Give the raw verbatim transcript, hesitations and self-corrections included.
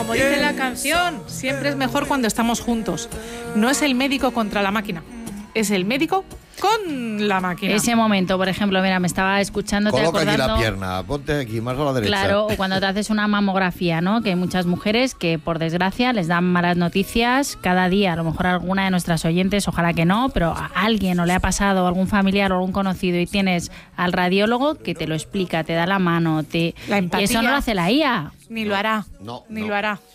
como dice la canción, siempre es mejor cuando estamos juntos. No es el médico contra la máquina, es el médico con la máquina. Ese momento, por ejemplo, mira, me estaba escuchando. Coloca acordando, aquí la pierna, ponte aquí, más a la derecha. Claro, o cuando te haces una mamografía, ¿no? Que hay muchas mujeres que, por desgracia, les dan malas noticias cada día. A lo mejor a alguna de nuestras oyentes, ojalá que no, pero a alguien o le ha pasado, a algún familiar o algún conocido, y tienes al radiólogo que te lo explica, te da la mano, te... La empatía. Y eso no lo hace la I A. Ni lo hará. No, Ni no. lo hará.